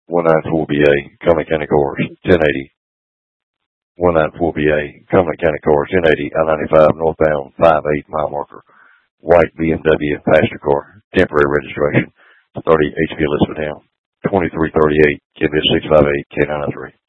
194BA, Cumberland County Cars, 1080. 194BA, Cumberland County Cars, 1080, I-95 northbound, 58 mile marker. White BMW passenger car, temporary registration, 30 HV Elizabethtown, 2338, KBS 658, K993.